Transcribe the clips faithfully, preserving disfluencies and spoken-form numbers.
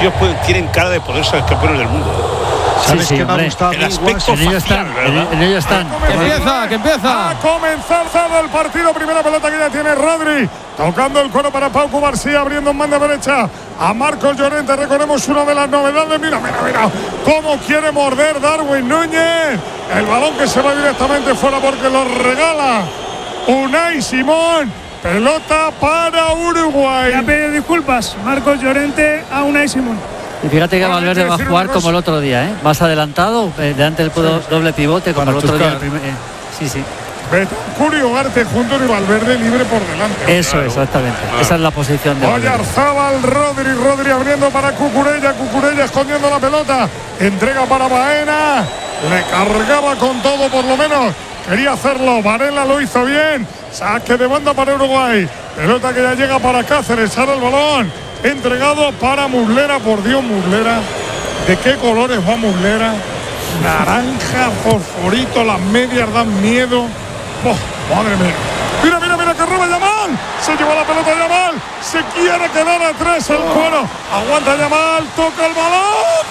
tíos pueden, tienen cara de poder ser campeones del mundo. ¿Sabes sí, sí, qué me ha gustado? El aspecto en ello facial, están, ¿verdad? en, en ello están. Que empieza, que empieza. A comenzar el partido. Primera pelota que ya tiene Rodri. Tocando el coro para Pau Cubarsí, abriendo en banda derecha a Marcos Llorente. Recordemos una de las novedades. Mira, mira, mira. Cómo quiere morder Darwin Núñez. El balón que se va directamente fuera porque lo regala Unai Simón. Pelota para Uruguay. Ya pide disculpas Marcos Llorente a Unai Simón. Y fíjate que Ahora hay Valverde que va a decir jugar una como cosa. el otro día, ¿eh? Más adelantado, eh, delante del do- doble pivote, como Para el otro día. El chuscar. primer, eh, sí, sí. Betancur y Ugarte juntos y Valverde libre por delante. Eso, Claro. exactamente. Claro. Esa es la posición de Valverde. Oyarzábal, Rodri, Rodri abriendo para Cucurella, Cucurella escondiendo la pelota, entrega para Baena, le cargaba con todo por lo menos, quería hacerlo, Varela lo hizo bien, saque de banda para Uruguay, pelota que ya llega para Cáceres, sale el balón, entregado para Muslera, por Dios Muslera, ¿de qué colores va Muslera? Naranja, fosforito, las medias dan miedo, oh, madre mía. Mira, mira, mira que roba Yamal. Se lleva la pelota Yamal. Se quiere quedar atrás el cuero. Aguanta Yamal. Toca el balón.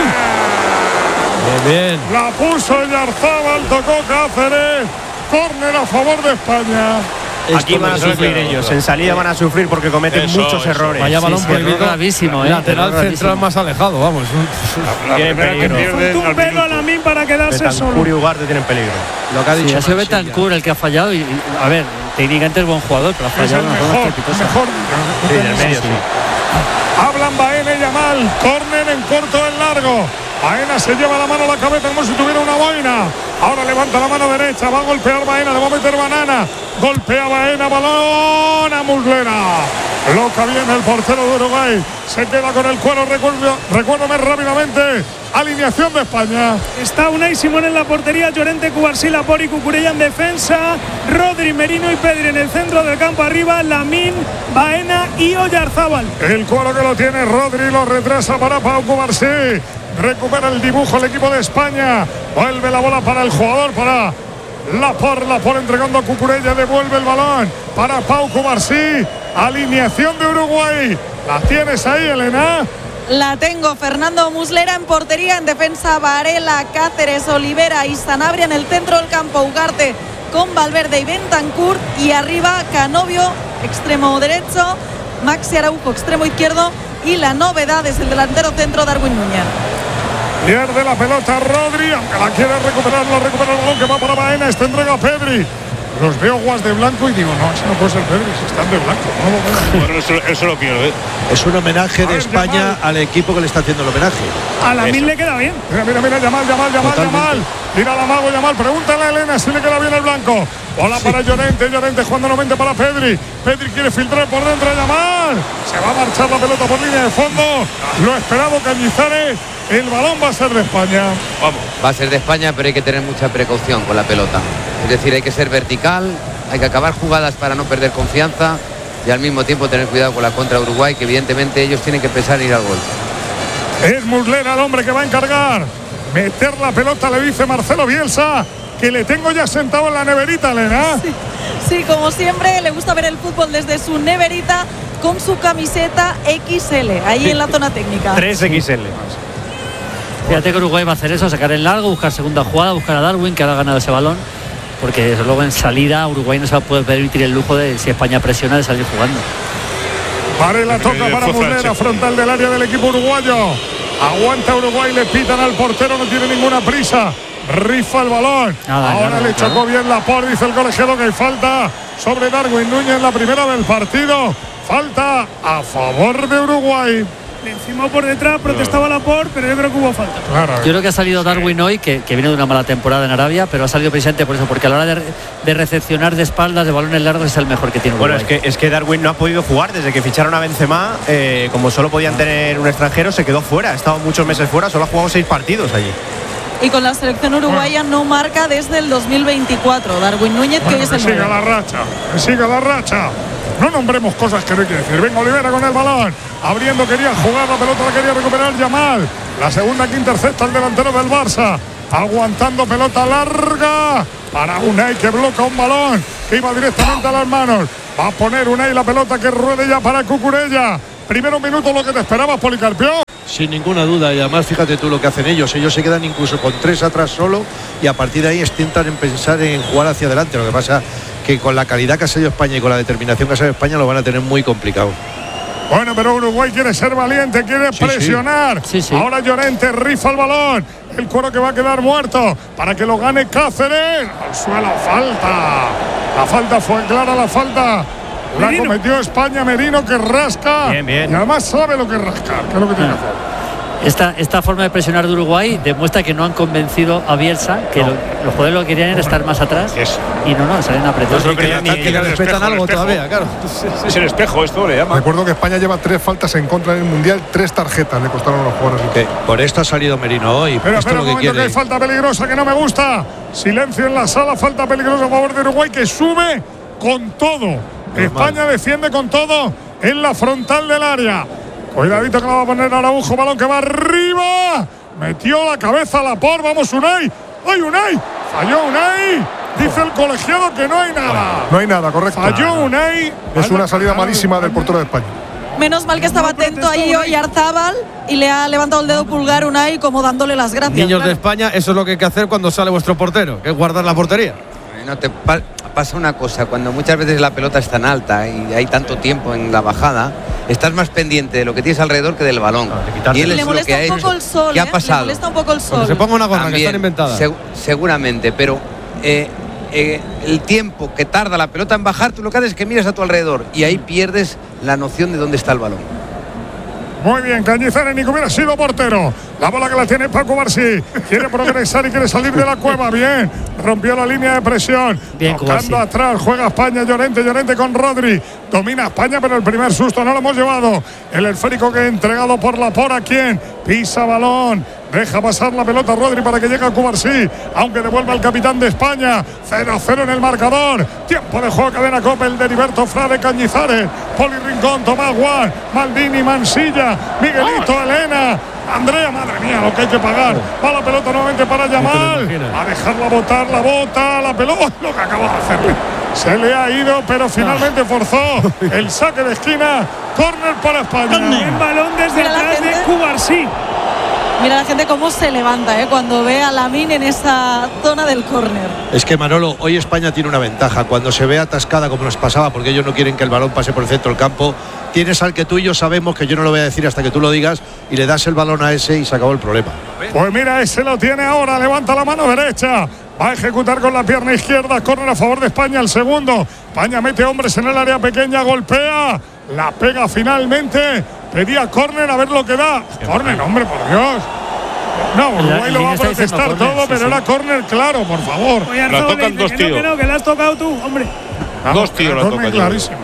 ¡Córner! Bien, bien. La puso Oyarzábal. Tocó Cáceres. Córner a favor de España. Aquí van a sufrir ellos, en salida van a sufrir porque cometen Eso, muchos eso. errores. Vaya balón Sí, sí, prohibido. error gravísimo, ¿eh? Lateral Error central gravísimo. más alejado, vamos. La Tienen primera que peligro. pierden Faltó al un pelo a minuto. Lamine para quedarse Betancur solo. y Ugarte tienen peligro. Lo que ha Sí, dicho ha sido Marsella. Betancur el que ha fallado. Y, y, a ver, técnicamente es buen jugador, pero ha Es fallado el una mejor. forma estrepitosa. Mejor. Sí, del medio sí. Hablan Baena y Yamal. Córner en corto, en largo. Baena se lleva la mano a la cabeza como si tuviera una boina. Ahora levanta la mano derecha. Va a golpear Baena. Le va a meter banana. Golpea Baena. Balón a Muslera. Loca bien el portero de Uruguay. Se queda con el cuero. Recuerdo, recuérdame rápidamente. Alineación de España. Está Unai Simón en la portería, Llorente, Cubarsí, Laporte y Cucurella en defensa, Rodri, Merino y Pedri en el centro del campo arriba, Lamine, Baena y Oyarzábal. El cuero que lo tiene Rodri, lo retrasa para Pau Cubarsí. Recupera el dibujo el equipo de España. Vuelve la bola para el jugador, para Laporte. Laporte entregando a Cucurella. Devuelve el balón para Pau Cubarsí. Alineación de Uruguay. ¿La tienes ahí, Elena? La tengo. Fernando Muslera en portería, en defensa Varela, Cáceres, Olivera y Sanabria, en el centro del campo Ugarte con Valverde y Bentancur, y arriba Canovio, extremo derecho, Maxi Araujo, extremo izquierdo, y la novedad es el delantero centro Darwin Núñez. Pierde la pelota Rodri, aunque la quiere recuperar, lo recupera el balón que va para Baena. Esta entrega a Pedri. Los veo guas de blanco y digo, no, ese no puede ser Pedri, si están de blanco. No lo veo. Bueno, eso, eso lo quiero, ¿eh? Es un homenaje A de ver, España Yamal. al equipo que le está haciendo el homenaje. A Lamine Eso. le queda bien. Mira, mira, mira, Yamal, Yamal, Yamal, Totalmente. Yamal. Tira la mago, Yamal. Pregúntale a Elena si le queda bien el blanco. Bola para Llorente, Llorente jugando nuevamente para Pedri. Pedri quiere filtrar por dentro a Yamal. Se va a marchar la pelota por línea de fondo. Lo esperado Cañizares. El balón va a ser de España. Vamos. Va a ser de España, pero hay que tener mucha precaución con la pelota. Es decir, hay que ser vertical, hay que acabar jugadas para no perder confianza y al mismo tiempo tener cuidado con la contra Uruguay, que evidentemente ellos tienen que pensar en ir al gol. Es Muslera el hombre que va a encargar. Meter la pelota, le dice Marcelo Bielsa, que le tengo ya sentado en la neverita, Elena. Sí, sí, como siempre, le gusta ver el fútbol desde su neverita con su camiseta equis ele, ahí en la zona técnica. tres equis ele. Fíjate que Uruguay va a hacer eso, sacar el largo, buscar segunda jugada, buscar a Darwin, que ha ganado ese balón, porque desde luego en salida Uruguay no se va a poder permitir el lujo de, si España presiona, de salir jugando. Varela toca para Muslera, frontal del área del equipo uruguayo. Aguanta Uruguay, le pitan al portero, no tiene ninguna prisa. Rifa el balón. Nada, Ahora nada, le claro. chocó bien Laporte, dice el colegiado que hay falta sobre Darwin Núñez en la primera del partido. Falta a favor de Uruguay. Le encimó por detrás, protestaba Laporte, pero yo creo que hubo falta. Claro. Yo creo que ha salido Darwin hoy, que, que viene de una mala temporada en Arabia, pero ha salido precisamente por eso, porque a la hora de, de recepcionar de espaldas, de balones largos, es el mejor que tiene Uruguay. Bueno, es que, es que Darwin no ha podido jugar desde que ficharon a Benzema. Eh, como solo podían tener un extranjero, se quedó fuera. Ha estado muchos meses fuera, solo ha jugado seis partidos allí. Y con la selección uruguaya no marca desde el dos mil veinticuatro. Darwin Núñez, que Bueno, hoy es que el siga nueve. la racha, que siga la racha. No nombremos cosas que no hay que decir. Venga Olivera con el balón. Abriendo, quería jugar, la pelota la quería recuperar Yamal. La segunda que intercepta el delantero del Barça. Aguantando pelota larga para Unai, que bloca un balón que iba directamente a las manos. Va a poner Unai la pelota que ruede ya para Cucurella. Primero minuto lo que te esperabas, Policarpio. Sin ninguna duda, y además fíjate tú lo que hacen ellos. Ellos se quedan incluso con tres atrás solo y a partir de ahí intentan en pensar en jugar hacia adelante. Lo que pasa que con la calidad que ha sido España y con la determinación que ha sido España lo van a tener muy complicado. Bueno, pero Uruguay quiere ser valiente, quiere sí, presionar. Sí. Sí, sí. Ahora Llorente rifa el balón. El cuero que va a quedar muerto para que lo gane Cáceres. Al suelo, falta. La falta fue clara, la falta. La Merino. cometió España, Merino, que rasca. Bien, bien. Y además sabe lo que es rascar, que es lo que tiene que hacer. Esta, esta forma de presionar de Uruguay demuestra que no han convencido a Bielsa, que No. lo, los jugadores lo que querían era estar más atrás. Eso. Y no, no, salen apretados. Yo creo que Y ya que, ni- que le el respetan espejo, el algo espejo. todavía, claro. Es el espejo, esto le llama. Recuerdo que España lleva tres faltas en contra en el Mundial, tres tarjetas le costaron a los jugadores. Que por esto ha salido Merino hoy. Pero esto espera es un lo que momento, que hay quiere. falta peligrosa que no me gusta. Silencio en la sala, falta peligrosa a favor de Uruguay, que sube con todo. España defiende con todo en la frontal del área. Cuidadito que la va a poner Araujo, balón que va arriba. Metió la cabeza a la por, vamos Unai. ¡Ay, Unai! Falló Unai. Dice el colegiado que no hay nada. No hay nada, correcto. Falló Unai. Es una salida malísima del portero de España. Menos mal que estaba No atento ahí protestó hoy Arzabal y le ha levantado el dedo pulgar Unai como dándole las gracias. Niños de claro. España, eso es lo que hay que hacer cuando sale vuestro portero, que es guardar la portería. No te pa- pasa una cosa, cuando muchas veces la pelota es tan alta y hay tanto tiempo en la bajada, estás más pendiente de lo que tienes alrededor que del balón. quitarse. Y él Le es lo molesta que ha un hecho. poco el sol, ¿Qué ¿eh? ha pasado? Le molesta un poco el sol. Cuando se ponga una gorra que También, están inventadas. seg- seguramente, pero eh, eh, el tiempo que tarda la pelota en bajar, tú lo que haces es que miras a tu alrededor y ahí pierdes la noción de dónde está el balón. Muy bien, Cañizares, ni que hubiera sido portero. La bola que la tiene Paco Barsi. Quiere progresar y quiere salir de la cueva. Bien, rompió la línea de presión. Bien, Tocando Cubarsí. atrás, juega España, Llorente, Llorente con Rodri. Domina España, pero el primer susto no lo hemos llevado. El esférico que ha entregado por la por a quien pisa balón. Deja pasar la pelota Rodri para que llegue a Cubarsí, aunque devuelva el capitán de España. cero a cero en el marcador. Tiempo de juego, cadena Copa, el de Heriberto Frade, Cañizares, Poli Rincón, Tomás Guan, Maldini, Mansilla, Miguelito, Elena, Andrea, madre mía, lo que hay que pagar. Va la pelota nuevamente para Yamal. imaginas. A dejarla botar, la bota, la pelota. Lo que acaba de hacerle. Se le ha ido, pero finalmente forzó el saque de esquina. Córner para España. Buen balón desde Mira la atrás de gente. Cubarsí. Mira la gente cómo se levanta ¿eh? cuando ve a Lamine en esa zona del córner. Es que Manolo, hoy España tiene una ventaja. Cuando se ve atascada como nos pasaba, porque ellos no quieren que el balón pase por el centro del campo, tienes al que tú y yo sabemos, que yo no lo voy a decir hasta que tú lo digas, y le das el balón a ese y se acabó el problema. Pues mira, ese lo tiene ahora, levanta la mano derecha, va a ejecutar con la pierna izquierda, córner a favor de España, el segundo. España mete hombres en el área pequeña, golpea, la pega finalmente, pedía córner, a ver lo que da. Córner, hombre, por Dios. No, Uruguay lo va a está diciendo protestar córner, todo, sí, pero sí. era córner claro, por favor. Oye, Arzabal tocan le dice dos que no, tíos. que no, que la has tocado tú, hombre. Dos tíos Era lo córner tocan. clarísimo.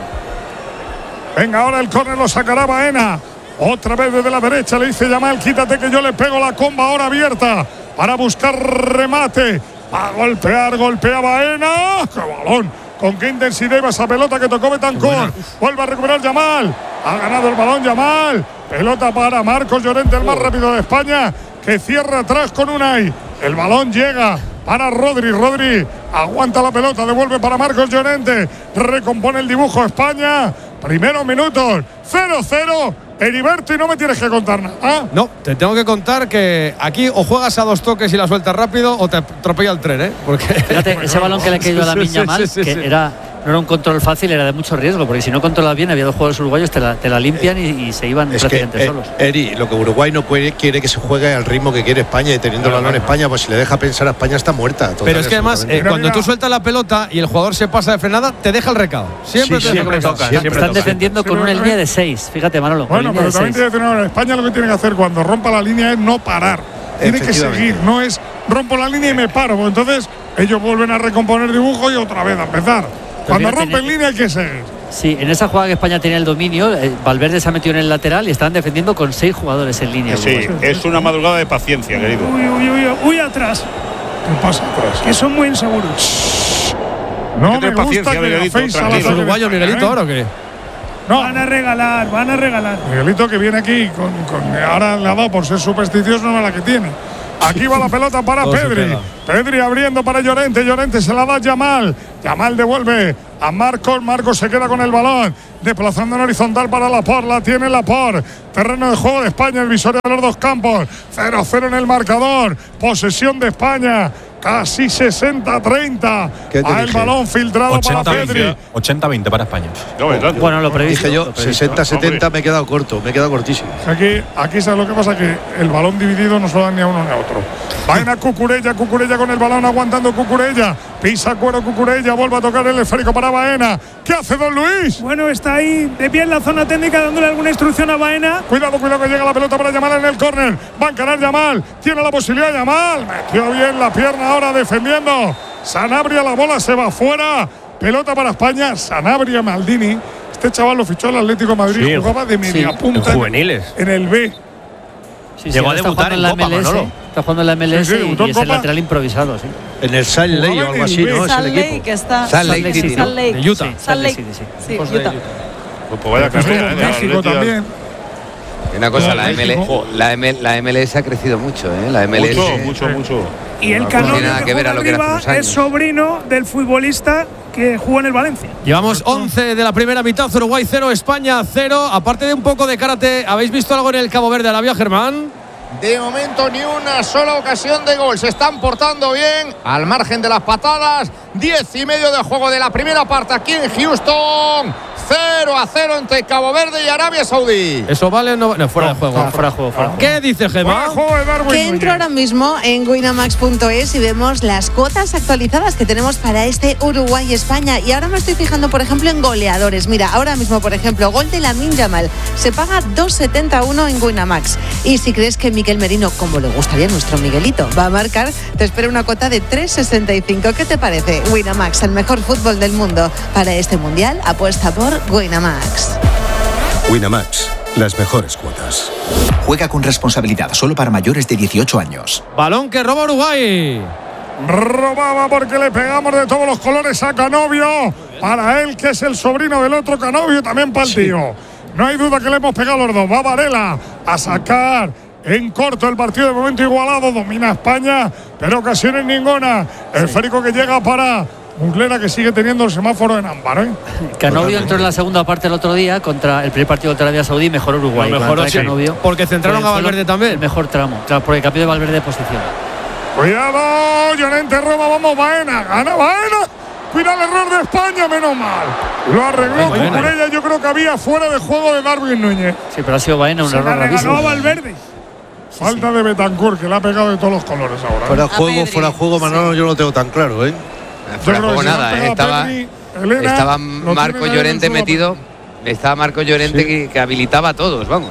Venga, ahora el córner lo sacará Baena. Otra vez desde la derecha le dice Yamal, quítate que yo le pego la comba ahora abierta para buscar remate. Va a golpear, golpea Baena. ¡Qué balón! Con qué intensidad iba esa pelota que tocó Betancur. Vuelve a recuperar Yamal. Ha ganado el balón Yamal. Pelota para Marcos Llorente, el más rápido de España, que cierra atrás con Unai. El balón llega para Rodri. Rodri aguanta la pelota, devuelve para Marcos Llorente. Recompone el dibujo España. Primeros minutos, cero cero. Heriberto, y no me tienes que contar nada. No, te tengo que contar que aquí o juegas a dos toques y la sueltas rápido o te atropella el tren, ¿eh? Porque Fíjate, ese balón que le ha caído a la Sí, sí, Yamal, sí, sí, que sí. era, no era un control fácil, era de mucho riesgo, porque si no controlas bien, había dos jugadores uruguayos, te la, te la limpian y, y se iban Es que, prácticamente eh, solos. Eri, lo que Uruguay no puede, quiere que se juegue al ritmo que quiere España, y teniendo el balón España, pues si le deja pensar a España está muerta. total, Pero es que además, absolutamente. eh, cuando tú sueltas la pelota y el jugador se pasa de frenada, te deja el recado. Siempre Sí, te deja siempre el recado. toca, Están, siempre están toca. defendiendo Sí, con pero una no línea es- de seis. Fíjate, Manolo, con Bueno, línea pero de también seis. tiene que tener, España lo que tiene que hacer cuando rompa la línea es no parar. Tiene que Efectivamente. seguir, no es rompo la línea y me paro. Pues entonces ellos vuelven a recomponer dibujo y otra vez a empezar. Cuando fíjate, rompen en- línea hay que seguir. Sí, en esa jugada que España tenía el dominio, eh, Valverde se ha metido en el lateral y estaban defendiendo con seis jugadores en línea. Sí, Uruguay. es una madrugada de paciencia, querido. Uy, uy, uy, uy, uy, atrás. ¿Qué pasa atrás? Que son muy inseguros. No Que me ten gusta paciencia, que Miguelito, gaféis a la tranquilo. ¿Es saque de uruguayo España, Miguelito ¿eh? ahora o qué? No, Van a regalar, van a regalar. Miguelito que viene aquí, con, con- ahora le ha dado por ser supersticioso, no es la que tiene. Aquí va la pelota para Todo se Pedri. pega. Pedri abriendo para Llorente. Llorente se la da a Yamal. Yamal devuelve a Marcos. Marcos se queda con el balón. desplazando en horizontal para Laporte, la tiene Laporte. Terreno de juego de España, el visor de los dos campos. cero cero en el marcador. Posesión de España. Casi sesenta treinta. A el balón filtrado para Pedri. ochenta veinte para España. No, bueno, lo previsto. Dije yo, sesenta setenta me he quedado corto, me he quedado cortísimo. Aquí, aquí sabes lo que pasa, que el balón dividido no se lo dan ni a uno ni a otro. Vaina Cucurella, Cucurella con el balón, aguantando Cucurella. Pisa Cuero Cucurella, vuelve a tocar el esférico para Baena. ¿Qué hace Don Luis? Bueno, está ahí de pie en la zona técnica dándole alguna instrucción a Baena. Cuidado, cuidado que llega la pelota para Yamal en el córner. Va a encarar Yamal, tiene la posibilidad Yamal. Metió bien la pierna ahora defendiendo. Sanabria, la bola se va fuera. Pelota para España. Sanabria, Maldini. Este chaval lo fichó el Atlético de Madrid. Sí, jugaba de media sí, punta en juveniles. En el B. Sí, Llegó sí, a debutar en la Copa, M L S. Manolo. Está jugando en la M L S sí, sí, y, y es el lateral improvisado. Sí. En el Salt Lake o algo así, ¿no? Salt Lake, que está. Salt Lake City. Salt Lake. De Utah. Salt Lake City, sí. Sí, Utah. Pues vaya carrera, ¿eh? México también. Una cosa, la, M L S, la, M, la M L S ha crecido mucho, ¿eh? La M L S. Mucho, mucho, mucho. Y el Canovio, no que, que, a lo que arriba, es sobrino del futbolista que jugó en el Valencia. Llevamos once de la primera mitad, Uruguay cero, España cero. Aparte de un poco de karate, ¿habéis visto algo en el Cabo Verde, Arabia, Germán? De momento ni una sola ocasión de gol. Se están portando bien al margen de las patadas. Diez y medio de juego de la primera parte aquí en Houston. cero a cero entre Cabo Verde y Arabia Saudí. ¿Eso vale o no? No, fuera no, de juego. No, fuera de juego. Fuera. ¿Qué dice Gemma? Que entro ahora mismo en winamax punto es y vemos las cuotas actualizadas que tenemos para este Uruguay-España. Y ahora me estoy fijando, por ejemplo, en goleadores. Mira, ahora mismo, por ejemplo, gol de Lamine Yamal. Se paga dos setenta y uno en Winamax. Y si crees que Miquel Merino, como le gustaría a nuestro Miguelito, va a marcar, te espera una cuota de tres sesenta y cinco. ¿Qué te parece? Winamax, el mejor fútbol del mundo. Para este mundial, apuesta por Winamax. Winamax, las mejores cuotas. Juega con responsabilidad, solo para mayores de dieciocho años. Balón que roba Uruguay. Robaba porque le pegamos de todos los colores a Canovio. Para él, que es el sobrino del otro Canovio, también para el tío. No hay duda que le hemos pegado los dos. Va Varela a sacar en corto el partido, de momento igualado. Domina España, pero ocasiones ninguna. El esférico que llega para Muslera, que sigue teniendo el semáforo en ámbar, ¿eh? Canovio entró en la segunda parte el otro día contra el primer partido contra Arabia Saudí, mejor Uruguay. No, mejor sí, Canovio, porque centraron a Valverde también. El mejor tramo, claro, porque cambió de Valverde de posición. Cuidado, Llorente roba, vamos Baena, gana Baena. Cuidado el error de España, menos mal. Lo arregló Cucurella, yo creo que había fuera de juego de Darwin Núñez. Sí, pero ha sido Baena un Se error gravísimo. Se la regaló a Valverde. Falta sí, sí. de Betancourt, que le ha pegado de todos los colores ahora. Fuera de juego, fuera de juego, Manolo, sí. Yo no lo tengo tan claro, ¿eh? Fuera de juego nada, ¿eh? Estaba, Pedri, Elena, estaba Marco Llorente metido. Estaba Marco Llorente sí. que, que habilitaba a todos, vamos.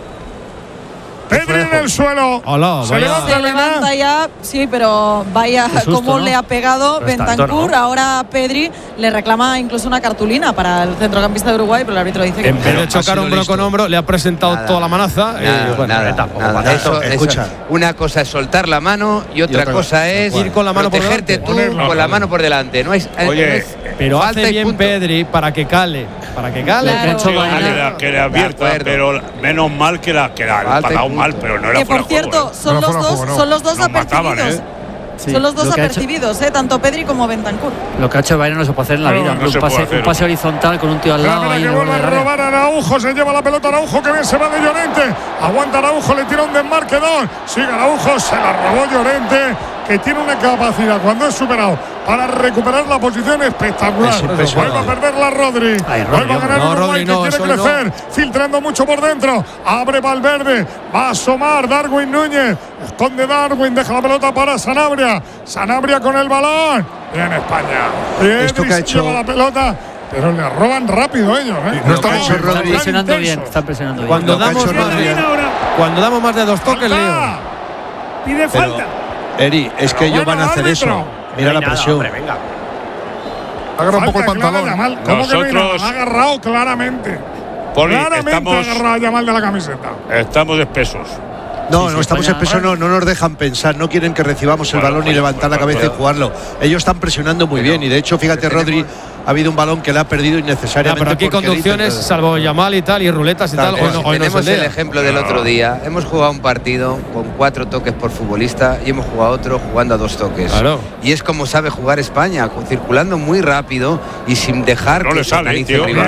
Pedri en el suelo. Hola, se, levanta, se levanta ya, sí, pero vaya cómo ¿no? le ha pegado Bentancur. ¿no? Ahora Pedri le reclama incluso una cartulina para el centrocampista de Uruguay, pero el árbitro dice que en vez de chocar hombro con hombro, le ha presentado nada, toda la manaza. Nada, y, bueno, nada, nada. Eso, escucha. Eso. Una cosa es soltar la mano y otra, y otra cosa es ir con la mano protegerte por tú con la mano por delante. No hay, Oye, no es, pero hace bien punto. Pedri para que cale. Para que cale. Claro. Sí, que, que le abierta, pero menos mal que la que la ha parado mal, pero no era que por cierto, juego, ¿eh? son, no los dos, juego, no. son los dos Nos apercibidos. mataban, ¿eh? Sí, son los dos apercibidos, hecho, ¿eh? Tanto Pedri como Bentancur. Lo que ha hecho Bayern no se puede hacer en la vida. No un, pase, un pase horizontal con un tío al lado. Ahí que vuelve a robar a Araujo, se lleva la pelota Araujo, que bien se va de Llorente. Aguanta Araujo, le tira un desmarque dos. Sigue Araujo, se la robó Llorente, que tiene una capacidad cuando es superado para recuperar la posición espectacular. Vuelve a perderla Rodri. Ay, Rodri Vuelve a ganar no, Uruguay, Rodri, que no, quiere crecer, no. filtrando mucho por dentro. Abre Valverde, va a asomar Darwin Núñez. Esconde Darwin, deja la pelota para Sanabria. Sanabria con el balón. Bien España. Esto que ha hecho lleva la pelota, pero le roban rápido ellos, ¿eh? No está hecho Rodri. Están presionando bien, están presionando bien. Cuando damos más de, cuando damos más de dos toques, Leo. Pide falta. Eri, es que ellos van a hacer eso. Mira la presión. Hombre, venga. Agarra un poco el pantalón. ¿Cómo Nosotros... que mira? Ha agarrado claramente. Poli, claramente estamos, ha agarrado a Yamal de la camiseta. Estamos espesos. No, sí, no estamos espesos, no, no nos dejan pensar, no quieren que recibamos el bueno, balón y levantar bueno, la cabeza bueno. y jugarlo. Ellos están presionando muy bien y de hecho, fíjate, Rodri, ha habido un balón que le ha perdido innecesariamente. No, pero aquí conducciones, salvo Yamal y tal, y ruletas y tal. Pues, hoy no, hoy tenemos no el ejemplo del otro día. Hemos jugado un partido con cuatro toques por futbolista y hemos jugado otro jugando a dos toques. Claro. Y es como sabe jugar España, circulando muy rápido y sin dejar no que le se sale, tío, rival. No,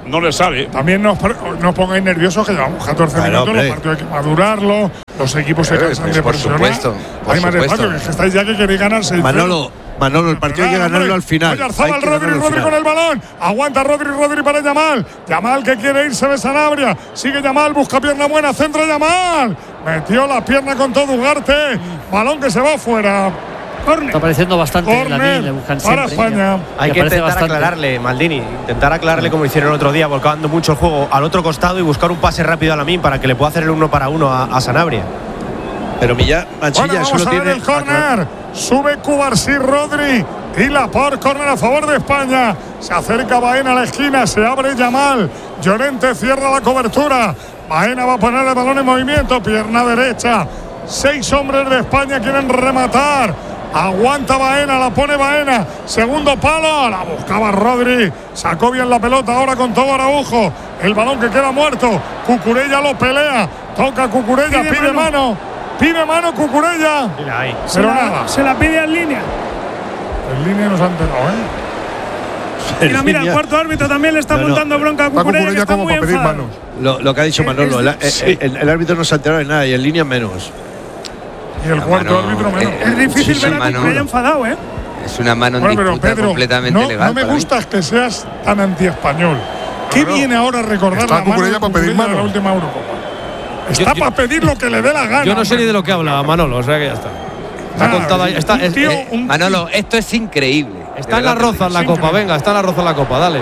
no le sale. También nos, nos pongáis nerviosos que llevamos catorce claro, minutos, hombre. Los partidos hay que madurarlo, los equipos se cansan de presionar. Por supuesto, por hay más despacio, que estáis ya que queréis ganar seis. Manolo, Manolo, el partido hay que ganarlo al final. Oyarzabal, Rodri, Rodri con el balón. Aguanta Rodri, Rodri para Yamal. Yamal que quiere irse de Sanabria. Sigue Yamal, busca pierna buena, centro Yamal. Metió la pierna con todo Ugarte. Balón que se va fuera. Corner. Está apareciendo bastante en la mí, le buscan para siempre. España. Hay que intentar bastante. aclararle, Maldini. Intentar aclararle como hicieron el otro día, volcando mucho el juego al otro costado y buscar un pase rápido a la Min para que le pueda hacer el uno para uno a, a Sanabria. Pero Milla, Manchilla, bueno, eso lo tiene. El córner. Sube Cubarsí, Rodri y Laporte, córner a favor de España. Se acerca Baena a la esquina, se abre Yamal. Llorente cierra la cobertura. Baena va a poner el balón en movimiento, pierna derecha. Seis hombres de España quieren rematar. Aguanta Baena, la pone Baena. Segundo palo, la buscaba Rodri. Sacó bien la pelota ahora con todo Araujo. El balón que queda muerto. Cucurella lo pelea. Toca Cucurella, pide, pide mano. mano. Pide mano Cucurella. Mira ahí. Se Pero la, nada. Se la pide en línea. En línea nos han enterado, ¿eh? Mira, mira, el cuarto árbitro también le está no, montando no. bronca a Cucurella, Cucurella que está como muy para pedir manos. Lo, lo que ha dicho Manolo, el, sí. el, el, el árbitro no se ha enterado de nada y en línea menos. Y el la cuarto mano, árbitro menos. Es difícil sí, ver a Cucurella enfadado, ¿eh? Es una mano en bueno, disputa Pedro, completamente no, legal. No me gusta mí. que seas tan anti-español. ¿Qué no, viene ahora a recordar está la mano Cucurella para pedir mano en la última Eurocopa? Está yo, para pedir lo que le dé la gana. Yo no sé ni de lo que habla Manolo, o sea que ya está. Está ah, contado ahí. Está, es, tío, eh, Manolo, esto es increíble. Está en la roza en la copa, increíble. Venga, está en la roza en la copa, dale.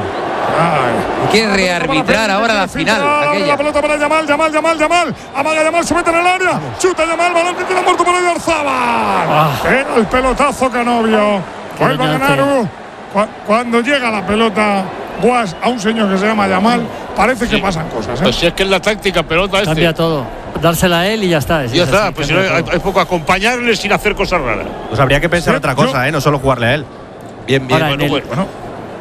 Quiere rearbitrar ahora la final. La pelota para Yamal, Yamal, Yamal, Yamal. Amaga Yamal, se mete en el área. Chuta Yamal, balón que queda muerto para Oyarzabal. Ah. Era el pelotazo Canovio. Vuelve a ganar. Cuando llega la pelota Guas a un señor que se llama Yamal, parece sí. que pasan cosas. ¿eh? Pues si es que es la táctica pelota este. Cambia todo. Dársela a él y ya está. Ya está, así, pues si no, hay, hay poco acompañarle sin hacer cosas raras. Pues habría que pensar sí, otra cosa, yo, ¿eh? No solo jugarle a él. Bien, bien. Ahora, bueno, bueno. bueno.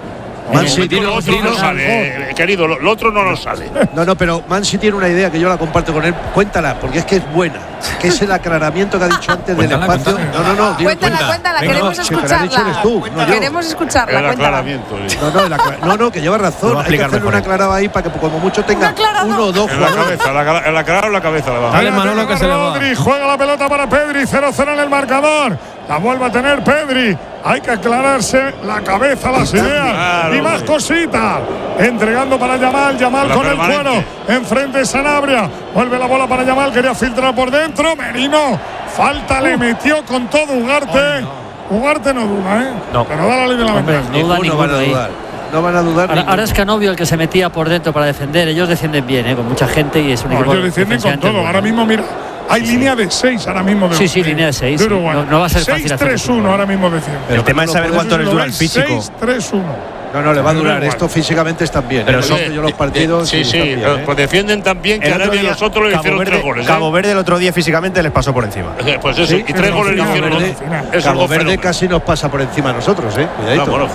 Man City, lo otro no sale, eh, querido, lo, lo otro no nos sale. No, no, pero Man City tiene una idea que yo la comparto con él. Cuéntala, porque es que es buena. Que es el aclaramiento que ha dicho antes del espacio. Cuéntala. No, no, no. Digo, cuéntala, cuenta. cuéntala, Venga, queremos no, escucharla. Si eres tú, no, queremos escucharla, el aclaramiento. No, no, el aclar no, no, que lleva razón. Hay que hacer una aclarada ahí para que como mucho tenga uno o dos en la cabeza, la, la aclarada o la cabeza. La Dale, Manolo, que se le va. Rodri juega la pelota para Pedri, cero cero en el marcador. La vuelve a tener Pedri. Hay que aclararse la cabeza, las ideas claro, y más cositas. Entregando para Yamal, Yamal con el cuero. Enfrente Sanabria. Vuelve la bola para Yamal, quería filtrar por dentro. Merino, falta, uh. le metió con todo Ugarte. Oh, no. Ugarte no duda, ¿eh? No. Pero da la ley de la ventaja. No duda ninguno van a dudar. No van a dudar. Ahora, ahora es Canovio el que se metía por dentro para defender. Ellos defienden bien, ¿eh? Con mucha gente y es un no, equipo. Ellos defienden con todo. Bueno. Ahora mismo, mira. Hay sí. línea de seis ahora mismo. De sí, sí, línea de seis. Sí. No, no va a ser fácil. seis tres uno ahora mismo decían. El tema es saber cuánto les dura el físico. seis tres uno. No, no, le va a durar. Esto físicamente están bien. Pero ¿eh? sí, yo los partidos. Sí, sí, bien, ¿eh? Pues defienden tan bien que Arabia y nosotros le hicieron Verde, tres goles. ¿eh? Cabo Verde el otro día físicamente les pasó por encima. Pues eso, ¿sí? Y tres goles le hicieron. Es Cabo Verde casi nos pasa por encima a nosotros, ¿eh? Cuidadito. No, bueno.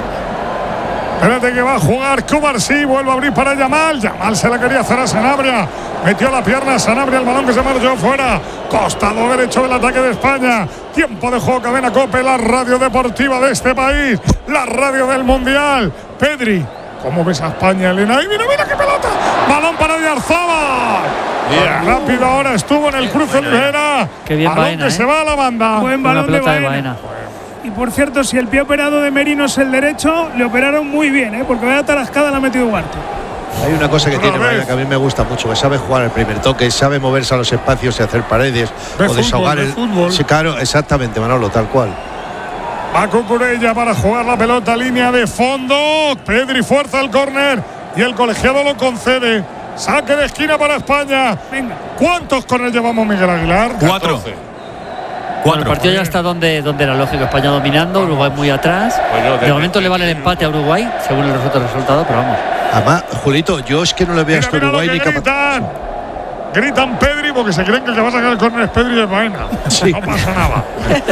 Espérate que va a jugar Cubarsí, vuelve a abrir para Yamal. Yamal se la quería hacer a Sanabria. Metió la pierna a Sanabria, el balón que se marchó fuera. Costado derecho del ataque de España. Tiempo de juego, Cadena COPE, la radio deportiva de este país. La radio del Mundial. Pedri, ¿cómo ves a España, Elena? ¡Ay, mira, mira qué pelota! Balón para Oyarzabal. Yeah. Rápido ahora estuvo en el cruce Olivera. Qué bien balón Baena, que ¿eh? se va a la banda. Buen balón de Baena. de Baena. Y por cierto, si el pie operado de Merino es el derecho, le operaron muy bien, ¿eh? Porque vaya tarascada la ha metido Ugarte. Hay una cosa que tiene Baena que a mí me gusta mucho, que sabe jugar el primer toque, sabe moverse a los espacios y hacer paredes de o fútbol, desahogar de el fútbol. Sí, claro, exactamente, Manolo, tal cual. Va Cucurella para jugar la pelota, línea de fondo. Pedri fuerza el córner y el colegiado lo concede. Saque de esquina para España. Venga. ¿Cuántos córner llevamos, Miguel Aguilar? Cuatro. Bueno, el partido ya está donde, donde era lógico. España dominando, Uruguay muy atrás. Bueno, de, de momento de, le vale el empate a Uruguay, según el resultado, pero vamos. Además, Julito, yo es que no le veo a este Uruguay ni gritan. gritan Pedri porque se creen que el que va a sacar el córner es Pedri de Baena. Sí. No pasa nada.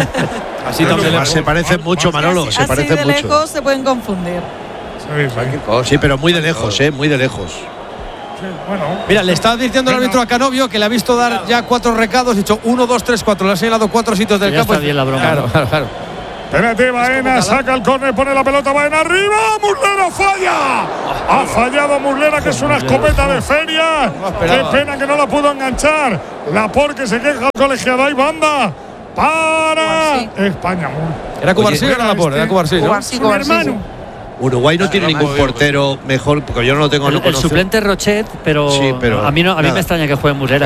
Así también se parecen mucho, Manolo. Así, se parecen así de mucho. lejos se pueden confundir. Sí, sí. sí, pero muy de lejos, eh, muy de lejos. Sí, bueno. Mira, le está diciendo el árbitro a Canovio que le ha visto dar ya cuatro recados. Ha dicho uno, dos, tres, cuatro. Le ha señalado cuatro sitios del ya campo. Está bien la broma. Claro, claro, claro. Espérate, Baena saca el córner, pone la pelota, Baena arriba, Muslera falla. Ha fallado Muslera, que es una escopeta de feria. Qué pena que no la pudo enganchar. Laporte, que se queja al colegiado, hay banda para España. Era Cubarsí o era Laporte, era Cubarsí, ¿no? Su hermano. Uruguay no tiene ningún portero mejor, porque yo no lo tengo. El, el suplente Rochet, pero, sí, pero a mí no, a mí nada. me extraña que juegue Muslera.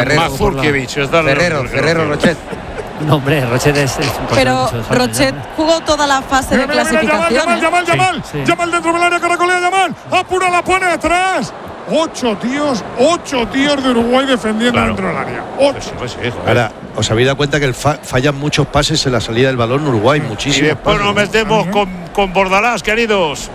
Ferrero, Ferrero Rochet. No, hombre, Rochet es, es un Pero Rochet jugó toda la fase de Mira, mira, mira, clasificación. Yamal, Yamal, Yamal, Sí, sí. Yamal dentro del área, caracolea Yamal. Apura, la pone atrás. Ocho tíos, ocho tíos de Uruguay defendiendo Claro. dentro del área. Ocho. Pues sí, joder. Ahora, os habéis dado cuenta que el fa fallan muchos pases en la salida del balón Uruguay, Y muchísimos. después nos pases. metemos con, con Bordalás, queridos.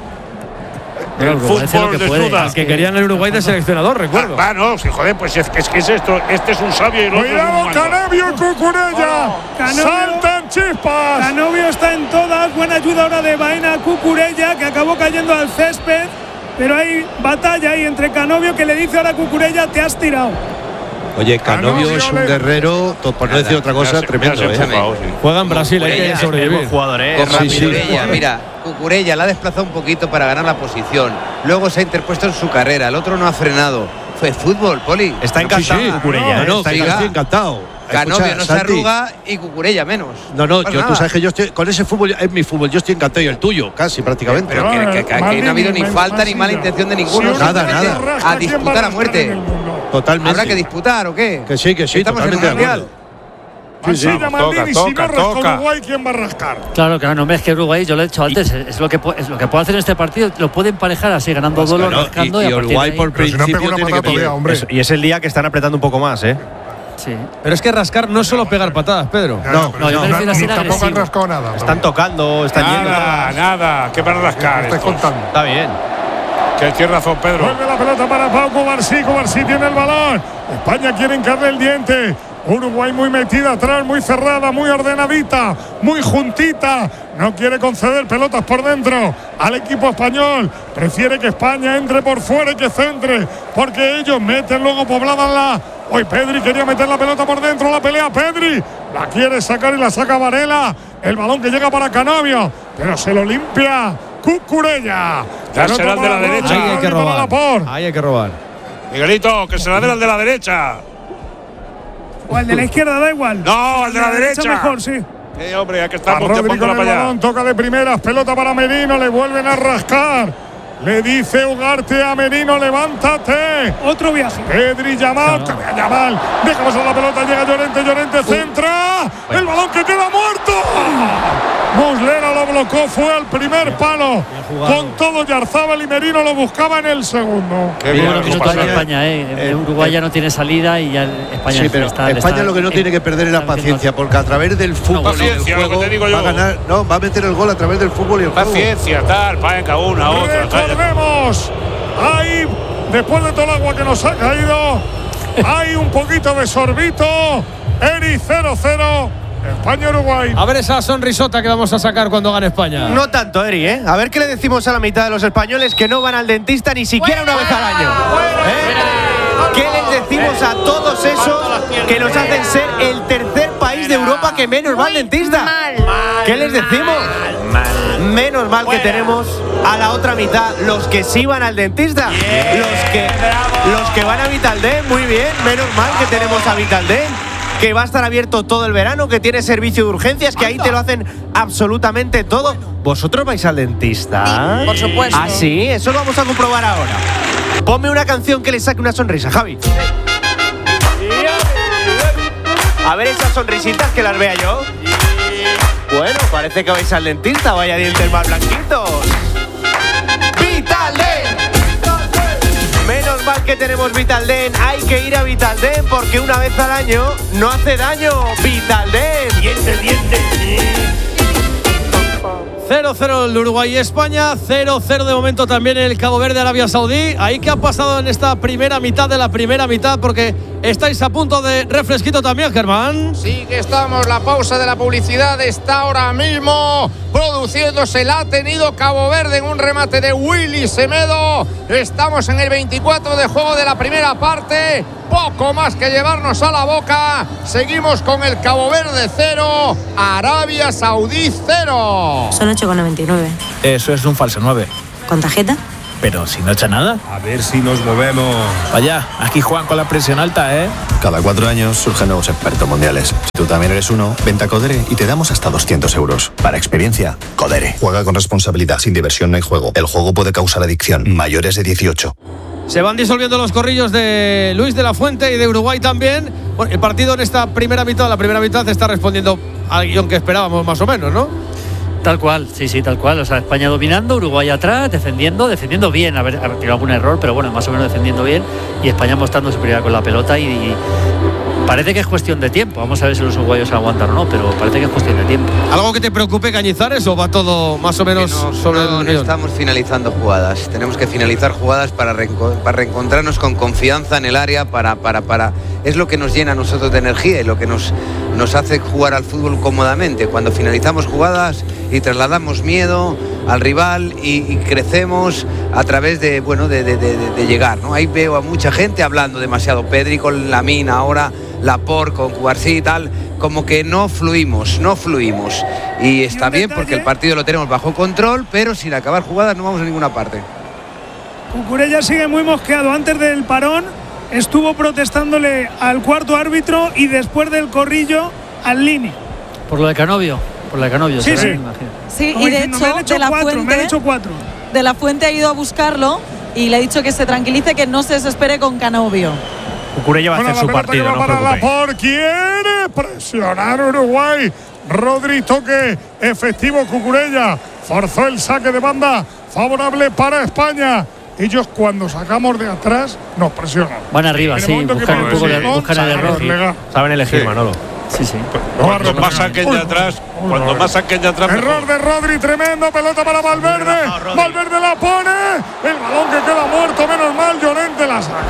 Bueno, El Uruguay hace lo fútbol que de puede. Suda. Es Que querían el Uruguay de seleccionador, recuerdo. Ah, no, sí, joder, pues es que es, que es esto. Este es un sabio y el otro es un Cuidado, manco. Canabio y Cucurella. Canovio. Saltan chispas. Canovio está en todas. Buena ayuda ahora de Baena a Cucurella, que acabó cayendo al césped. Pero hay batalla ahí entre Canovio, que le dice ahora a Cucurella, te has tirado. Oye, Canovio Canovio es un le- guerrero, to- por no decir otra cosa, tremendo. Me has ¿eh? empujado, sí. Juega en Brasil, hay que Cucurella, sobrevivir. buen jugador, ¿eh? Con Sí, sí. Cucurella, mira, Cucurella la ha desplazado un poquito para ganar la posición. Luego se ha interpuesto en su carrera. El otro no ha frenado. Fue fútbol, Poli. Está Sí, encantado sí. Cucurella, No, ¿eh? no, Está que yo Siga. estoy encantado. Canovio Escucha, no se Santi, arruga y Cucurella menos. No, no, pasa yo, tú nada. sabes que yo estoy con ese fútbol, es mi fútbol, yo estoy encantado y el tuyo, casi prácticamente. Pero que, que- que aquí no ha habido ni falta ni mala intención de ninguno. Sí, nada, simplemente nada. A disputar a muerte. Totalmente. Habrá que disputar o qué. Que sí, que sí, Estamos en el totalmente de mundial. acuerdo. Sí, sí, Vamos, Maldini, toca, si no toca, rasca toca. Uruguay, ¿quién va a rascar? Claro, claro, no, hombre, es que Uruguay, yo lo he dicho antes, es lo que pu- es lo que puede hacer en este partido, lo puede emparejar así, ganando Pues duelo, claro, rascando y- y, y a partir Uruguay de ahí- por Pero si no principio pega una tiene que patada todavía, pillar. hombre. Eso- y es el día que están apretando un poco más, ¿eh? Sí. Pero es que rascar no es solo pegar patadas, Pedro. No, No, yo me refiero a Ni ser tampoco han agresivo. rascado nada. Están tocando, están yendo. Nada, nada. Que van a rascar. Estáis estos. contando. Está bien. Que tienes razón, Pedro. Vuelve la pelota para Pau Cubarsí. Cubarsí tiene el balón. España quiere hincarle el diente. Uruguay muy metida atrás, muy cerrada, muy ordenadita, muy juntita. No quiere conceder pelotas por dentro al equipo español. Prefiere que España entre por fuera y que centre, porque ellos meten luego poblaban la. Hoy Pedri quería meter la pelota por dentro, la pelea Pedri. La quiere sacar y la saca Varela. El balón que llega para Canovio, pero se lo limpia Cucurella. Dársela al de la derecha. Ahí hay que robar. Ahí hay que robar. Miguelito, que se la dé al de la derecha. O al de la izquierda, da igual. No, al de la derecha. mejor, sí. Sí, hombre, ya que A estamos, ya Rodri con póntela el para allá. balón, toca de primeras, pelota para Merino, le vuelven a rascar. Le dice Ugarte a Merino, levántate. Otro viaje. Pedri, Yamal, cambia Yamal. Deja pasar la pelota, llega Llorente, Llorente centra. El balón que queda muerto. Muslera lo blocó, fue al primer palo. Con todo Yarzábal y Merino lo buscaba en el segundo. Qué Muy bien, buenos ¿cómo minutos de pasa? España, eh. Uruguay ya no tiene salida y ya el- España Sí, pero está, le España está- lo que no eh, tiene que perder es la está paciencia, porque a través del fútbol y del paciencia, lo que juego te digo va a yo. ganar, no, va a meter el gol a través del fútbol y el juego. Paciencia, tal, venga, una, otra. tal. Recordemos, ahí, después de todo el agua que nos ha caído, hay un poquito de sorbito. Eri cero cero, España-Uruguay. A ver esa sonrisota que vamos a sacar cuando gane España. No tanto, Eri, ¿eh? A ver qué le decimos a la mitad de los españoles que no van al dentista ni siquiera una vez al año. ¿Eh? ¿Qué les decimos a todos esos que nos hacen ser el tercer país de Europa que menos va al dentista? ¿Qué les decimos? Menos mal que tenemos a la otra mitad, los que sí van al dentista. Los que, los que van a Vitaldent, muy bien. Menos mal que tenemos a Vitaldent, que va a estar abierto todo el verano, que tiene servicio de urgencias, que ahí te lo hacen absolutamente todo. ¿Vosotros vais al dentista? Sí, por supuesto. Ah, sí, eso lo vamos a comprobar ahora. Ponme una canción que le saque una sonrisa, Javi. A ver esas sonrisitas que las vea yo. Bueno, parece que vais al dentista, vaya dientes más blanquitos. ¡Vitaldent! Menos mal que tenemos Vitaldent, hay que ir a Vitaldent porque una vez al año no hace daño. Vitaldent. Dientes, dientes. cero cero el Uruguay y España, cero cero de momento también el Cabo Verde, Arabia Saudí. Ahí que ha pasado en esta primera mitad de la primera mitad, porque estáis a punto de refresquito también, Germán. Sí que estamos, la pausa de la publicidad está ahora mismo produciéndose, la ha tenido Cabo Verde en un remate de Willy Semedo. Estamos en el veinticuatro de juego de la primera parte. poco más que llevarnos a la boca. Seguimos con el Cabo Verde cero, Arabia Saudí cero. Son ocho con noventa y nueve. Eso es un falso nueve. ¿Con tarjeta? Pero si no echa nada. A ver si nos movemos. Vaya, aquí juegan con la presión alta, ¿eh? Cada cuatro años surgen nuevos expertos mundiales. Si tú también eres uno, vente a Codere y te damos hasta doscientos euros. Para experiencia, Codere. Juega con responsabilidad. Sin diversión no hay juego. El juego puede causar adicción. Mayores de dieciocho. Se van disolviendo los corrillos de Luis de la Fuente y de Uruguay también. Bueno, el partido en esta primera mitad, la primera mitad está respondiendo al guión que esperábamos más o menos, ¿no? Tal cual, sí, sí, tal cual. O sea, España dominando, Uruguay atrás, defendiendo, defendiendo bien. A ver, ha tenido algún error, pero bueno, más o menos defendiendo bien. Y España mostrando superioridad con la pelota y, y parece que es cuestión de tiempo. Vamos a ver si los uruguayos aguantan o no, pero parece que es cuestión de tiempo. ¿Algo que te preocupe, Cañizares, o va todo más o menos no, sobre no, el no estamos finalizando jugadas. Tenemos que finalizar jugadas para, reenco- para reencontrarnos con confianza en el área, para, para, para. Es lo que nos llena a nosotros de energía y lo que nos, nos hace jugar al fútbol cómodamente. Cuando finalizamos jugadas y trasladamos miedo al rival y, y crecemos a través de, bueno, de, de, de, de llegar, ¿no? Ahí veo a mucha gente hablando demasiado. Pedri con Lamine ahora, Laporte con Cubarsí y tal, como que no fluimos, no fluimos. Y está bien porque el partido lo tenemos bajo control, pero sin acabar jugadas no vamos a ninguna parte. Cucurella sigue muy mosqueado. Antes del parón estuvo protestándole al cuarto árbitro y después del corrillo al Lini. Por lo de Canovio, por lo de Canovio. Sí, sí. Sí, Como y de diciendo, me han hecho, hecho de la cuatro, Fuente, me han hecho cuatro. De la Fuente ha ido a buscarlo y le ha dicho que se tranquilice, que no se desespere con Canovio. Cucurella va a Bueno, hacer la su pelota partido, que va no os para preocupéis. Laporte, quiere presionar Uruguay. Rodri, toque efectivo. Cucurella forzó el saque de banda favorable para España. Ellos cuando sacamos de atrás nos presionan. Van arriba, En el sí, momento que buscan un poco de, presionan, buscan el error. saben Saben elegir, Sí. Manolo. Sí, sí. Cuando más saquen de atrás, cuando más saquen de atrás. Error de Rodri, tremendo, pelota para Valverde. Valverde la pone. El balón que queda muerto, menos mal, Llorente la saca.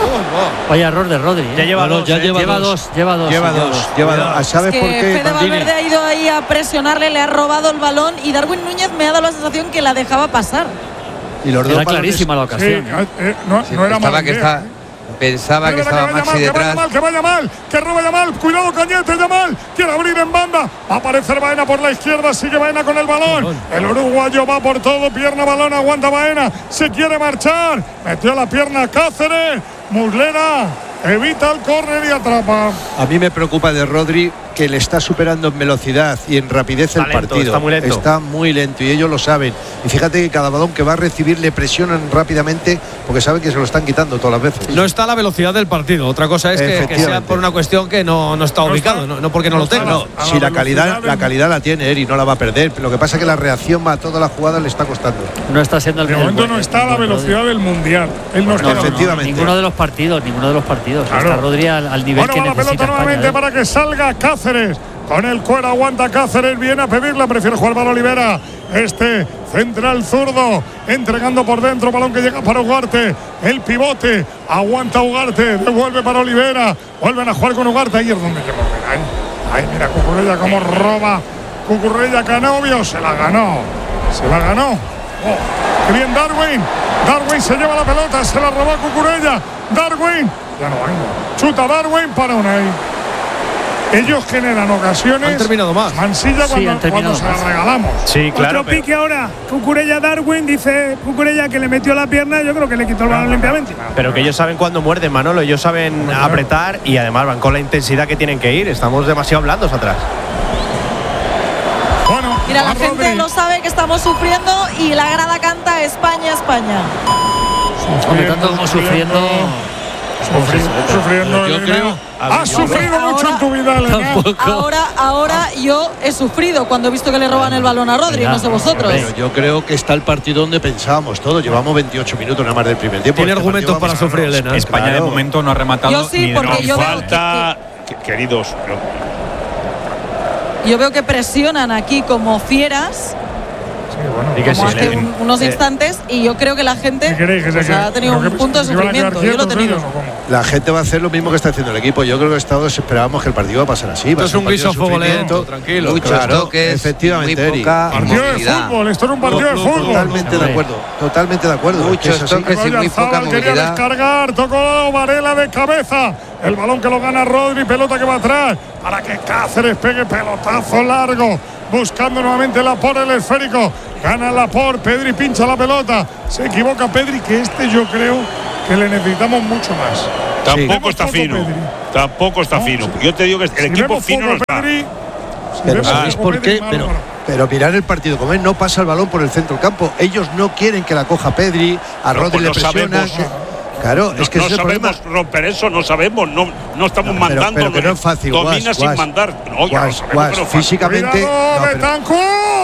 Vaya error de Rodri. ¿eh? Ya lleva Bueno, dos, ya eh. lleva, lleva dos. Lleva dos. Lleva sí, dos, lleva dos. ¿Sabes Que por qué, Fede Bandini? Valverde ha ido ahí a presionarle, le ha robado el balón y Darwin Núñez me ha dado la sensación que la dejaba pasar. Y los dos Era balones- clarísima la Sí, ocasión. eh, eh, no, Sí, no era pensaba mala que idea. está, pensaba que Que estaba vaya Maxi mal, que vaya detrás. mal, que vaya mal, que roba Yamal, cuidado Cañete, Yamal, quiere abrir en banda, va a aparecer Baena por la izquierda, sigue Baena con el balón, el uruguayo va por todo, pierna, balón, aguanta Baena, se quiere marchar, metió la pierna Cáceres, Muslera, evita el córner y atrapa. A mí me preocupa de Rodri que le está superando en velocidad y en rapidez Está el lento, partido. está muy lento. Está muy lento y ellos lo saben. Y fíjate que cada balón que va a recibir le presionan rápidamente porque saben que se lo están quitando todas las veces. No está a la velocidad del partido. Otra cosa es que, que sea Efectivamente. por una cuestión que no, no está No ubicado, está. no, no porque no, No lo está. tenga. No, A si la la calidad, velocidad la del- calidad la tiene Eri, no la va a perder. Lo que pasa es que la reacción a toda la jugada le está costando. No está siendo el De el momento buen- no está a la el buen velocidad Rodri. del Mundial. Él no está. No, Efectivamente. ninguno de los partidos, ninguno de los partidos. Claro. Está Rodri al, al nivel Bueno, que va la necesita pelota España. nuevamente ¿eh? para que salga Cáceres. Con el cuero aguanta Cáceres, viene a pedirla, prefiere jugar para Olivera. Este central zurdo, entregando por dentro, balón que llega para Ugarte. El pivote, aguanta Ugarte, devuelve para Olivera. Vuelven a jugar con Ugarte, ahí es donde llegó. Ahí, ahí mira Cucurella como roba. Cucurella Canovio, se la ganó. Se la ganó. Oh, qué bien Darwin. Darwin se lleva la pelota, se la robó Cucurella. Darwin, ya no hay. Chuta Darwin para Unai. Ellos generan ocasiones. Han terminado más. Mansilla Sí, cuando, han terminado cuando se más. la regalamos. Sí, claro. Otro pero- pique ahora. Cucurella Darwin, dice Cucurella que le metió la pierna. Yo creo que le quitó el balón limpiamente. Pero que ellos saben cuándo muerden, Manolo. Ellos saben apretar y además van con la intensidad que tienen que ir. Estamos demasiado blandos atrás. Bueno, Mira, la va gente Rodri. lo sabe que estamos sufriendo y la grada canta España, España. Hombre, tanto como sufriendo. Sufriendo, sufriendo, Yo Elena. creo- Has sufrido mucho en tu vida, Elena. Ahora, ahora yo he sufrido cuando he visto que le roban el balón a Rodri, no sé vosotros. Pero yo creo que está el partido donde pensábamos todos. Llevamos veintiocho minutos nada más del primer tiempo. Tiene Este argumentos partido para vamos a sufrir, ganarlo. Elena. España de Claro. momento no ha rematado Yo sí, ni de porque broma. yo veo Falta, que- queridos, pero Yo veo que presionan aquí como fieras sí, bueno. Como hace un, unos eh, instantes, y yo creo que la gente pues, ha tenido un punto de sufrimiento. Yo lo he tenido. La gente va a hacer lo mismo que está haciendo el equipo. Yo creo que todos esperábamos que el partido va a pasar así. Esto es un guiso fuego lento, tranquilo. Muchos claro, toques, efectivamente, Eric. Partido de fútbol, esto era un partido de fútbol. Totalmente de acuerdo, totalmente de acuerdo. Muchos es toques y muy poca quería movilidad. Descargar, tocó Varela de cabeza. El balón que lo gana Rodri, pelota que va atrás para que Cáceres pegue pelotazo largo. Buscando nuevamente Laporte el esférico. Gana Laporte, Pedri pincha la pelota. Se equivoca Pedri, que este yo creo que le necesitamos mucho más. Tampoco sí. está fino. Pedri. Tampoco está no, fino. Sí. Yo te digo que el si equipo fino no está. Pedri, si pero ¿sabéis por qué? Malo, pero, pero mirar el partido como él, no pasa el balón por el centro del campo. Ellos no quieren que la coja Pedri. A no, Rodri pues le presiona. Claro, no, es que no ese sabemos problema. romper eso, no sabemos, no, no estamos no, pero, mandando. Pero que no es fácil. Domina guas, sin guas, mandar. No, ya guas, lo guas, pero físicamente. ¡Cuidado, no, Betancur!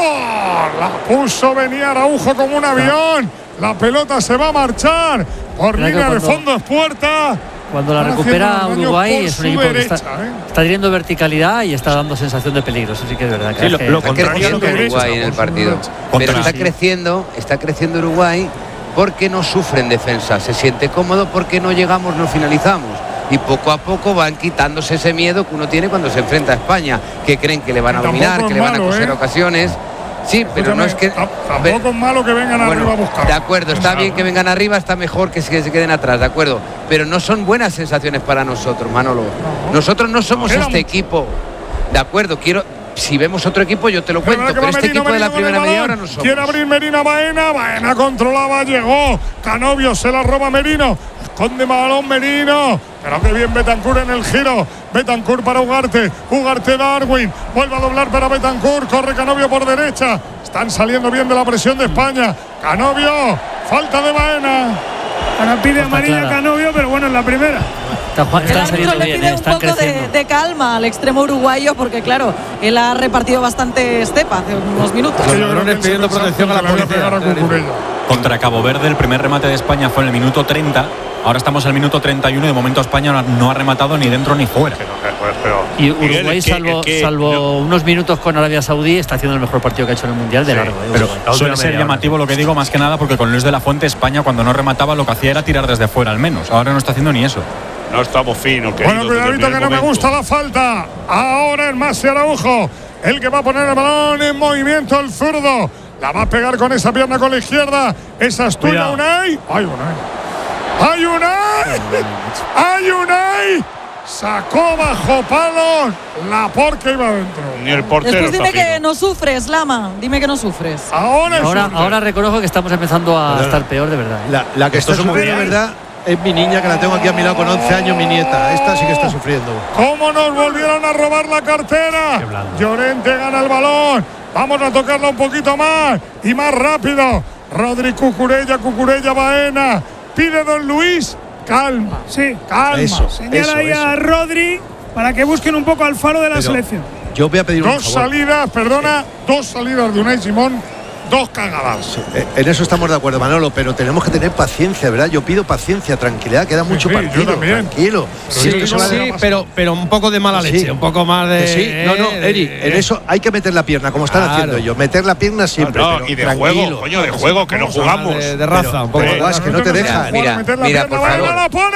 La puso, venía Araujo como un avión. La pelota se va a marchar. Por línea de fondo es puerta. Cuando la recupera Uruguay es un equipo derecha, que está, ¿eh? está teniendo verticalidad y está dando sensación de peligro. Eso sí que es verdad. Sí, lo, lo está creciendo Uruguay en el partido. Pero está creciendo, está creciendo Uruguay porque no sufre en defensa. Se siente cómodo porque no llegamos, no finalizamos. Y poco a poco van quitándose ese miedo que uno tiene cuando se enfrenta a España, que creen que le van a dominar, que le van a coser ¿eh? ocasiones. Sí, pero no es que. Tampoco es malo que vengan bueno, arriba a buscar. De acuerdo, está bien que vengan arriba, está mejor que se queden atrás, de acuerdo. Pero no son buenas sensaciones para nosotros, Manolo. Nosotros no somos este equipo. De acuerdo, quiero. Si vemos otro equipo, yo te lo cuento, pero, pero este Merino, equipo Merino de la primera media hora no somos. Quiere abrir Merino Baena, Baena controlaba, llegó. Canovio se la roba Merino. Esconde balón Merino. Pero que bien Betancur en el giro. Betancur para Ugarte. Ugarte Darwin. Vuelve a doblar para Betancur. Corre Canovio por derecha. Están saliendo bien de la presión de España. Canovio. Falta de Baena. Ahora pide amarilla Canovio, pero bueno, en la primera. Está, está el árbitro le pide bien, un poco de, de calma al extremo uruguayo porque claro, él ha repartido bastante estepa hace unos minutos. Los ladrones pidiendo protección a la policía. Contra Cabo Verde el primer remate de España fue en el minuto treinta. Ahora estamos al minuto treinta y uno y de momento España no ha rematado ni dentro ni fuera. Y Uruguay, salvo, salvo unos minutos con Arabia Saudí, está haciendo el mejor partido que ha hecho en el Mundial de sí, largo. ¿eh? Pero suele ser llamativo lo que digo, más que nada porque con Luis de la Fuente España cuando no remataba lo que hacía era tirar desde fuera al menos. Ahora no está haciendo ni eso. No estamos finos. Bueno, cuidadito que no me gusta la falta. Ahora el Masi Araujo, el que va a poner el balón en movimiento, el zurdo. La va a pegar con esa pierna con la izquierda. Esa es tuya, Unai. ¡Ay, Unai! ¡Ay, Unai! ¡Ay, Unai! Sacó bajo palos. Laporte iba adentro. Ni el portero. Después dime está que no sufres, Lama. Dime que no sufres. Ahora ahora, ahora reconozco que estamos empezando a Perdona. estar peor de verdad. ¿eh? La, la que está sufriendo de verdad es mi niña, que la tengo aquí a mi lado con once años, mi nieta. Esta sí que está sufriendo. ¿Cómo nos volvieron a robar la cartera? Llorente gana el balón. Vamos a tocarla un poquito más y más rápido. Rodri, Cucurella, Cucurella, Baena. Pide Don Luis. Calma. Sí, calma. Eso, Señala eso, ahí eso. a Rodri para que busquen un poco al faro de la Pero selección. Yo voy a pedir dos un favor. salidas, perdona, sí. dos salidas de Unai Simón. Dos cagadas. Sí, en eso estamos de acuerdo, Manolo, pero tenemos que tener paciencia, ¿verdad? Yo pido paciencia, tranquilidad, queda mucho sí, partido, tranquilo. Sí, sí, sí, sí pero, pero un poco de mala leche, sí. un poco más de. Sí, no, no, Eri, en eso hay que meter la pierna, como están claro. haciendo ellos, meter la pierna siempre. No, no, pero y de tranquilo. juego, coño, de juego, que no jugamos. De, de raza, pero, un poco. Pero, es que no te dejan. Mira, mira, mira por favor. La pone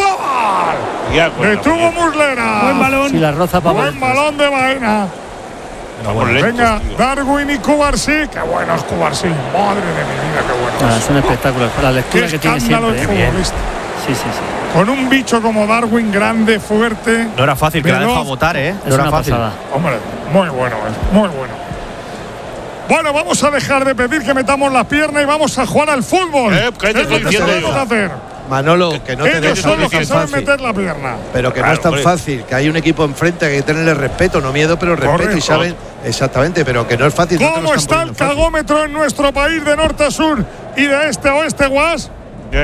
Oyarzabal. Detuvo Muslera. Buen balón. Sí, la roza para Buen balón de Baena. Vamos Venga, lentos, Darwin y Cubarsí. Qué bueno es Cubarsí. Madre de mi vida, qué bueno. Ah, es un espectáculo. La lectura qué que tiene siempre. ¿eh? Sí, sí, sí. Con un bicho como Darwin, grande, fuerte. No era fácil que la deja votar, ¿eh? No era fácil. Pasada. Hombre, muy bueno, es muy bueno. Bueno, vamos a dejar de pedir que metamos las piernas y vamos a jugar al fútbol. Eh, ¿qué te estoy diciendo? hacer? Manolo, que no te Ellos dejan son los que saben fácil. meter la pierna. Pero que claro, no es tan hombre. fácil, que hay un equipo enfrente, que hay que tenerle respeto, no miedo, pero respeto. Correcto. Y saben exactamente, pero que no es fácil. ¿Cómo no está el cagómetro fácil. en nuestro país de norte a sur y de este a oeste, Guas?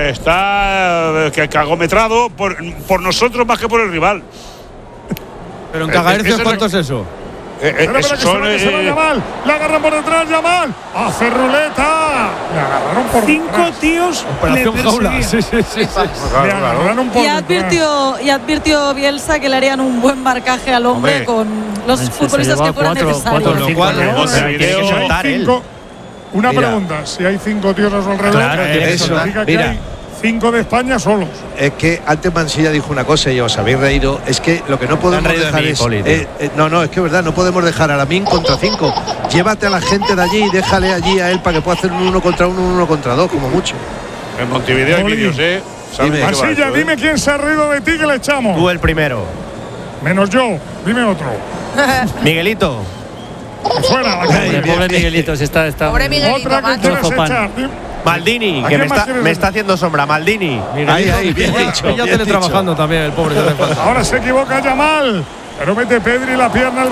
Está que cagometrado por, por nosotros más que por el rival. Pero en cagahercios, ¿cuánto es eso? Eh, eh, espera, espera, que, son, se va, que se va Yamal. La agarran por detrás, Yamal. Hace ruleta. Le agarraron por Cinco detrás. tíos Operación le jaula. Sí, sí, sí. sí. Le agarraron por y advirtió, y advirtió Bielsa que le harían un buen marcaje al hombre, hombre. con los se futbolistas se que fueran cuatro, necesarios. cuatro, Con lo cual, Con el tiene que video, soltar él. Una Mira. pregunta, si hay cinco tíos a su alrededor, Claro, eso, significa que mira. hay cinco de España solos. Es que antes Mansilla dijo una cosa y os habéis reído. Es que lo que no podemos reído de dejar mí, es. Poli, tío. eh, eh, no, no, es que es verdad, no podemos dejar a Lamin contra cinco. Llévate a la gente de allí y déjale allí a él para que pueda hacer un uno contra uno, un uno contra dos, como mucho. En Montevideo hay Poli. vídeos, ¿eh? ¿Sabes Dime. qué va Mansilla, esto, eh? dime quién se ha reído de ti que le echamos. Tú el primero. Menos yo, dime otro. Miguelito. Fuera, la El calle. pobre Miguelito se está, está Pobre Miguelito, Otra que macho. quieres Trozo pan. echar. Dime. Maldini, ¿A que quién me más está, quieres me decir? está haciendo sombra. Maldini. Ahí, ahí, bien Ya- dicho. Ya bien teletrabajando también el pobre. que hace falta. Ahora se equivoca Yamal, pero mete Pedri la pierna al